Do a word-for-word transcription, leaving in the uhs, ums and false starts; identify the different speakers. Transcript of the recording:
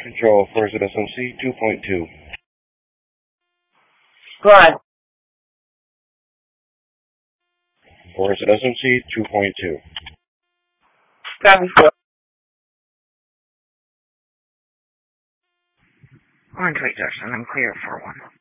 Speaker 1: Control, Forest S M C two point two.
Speaker 2: Go ahead.
Speaker 1: Forest S M C two point two.
Speaker 2: Copy. Orange Lake Junction, I'm clear for one.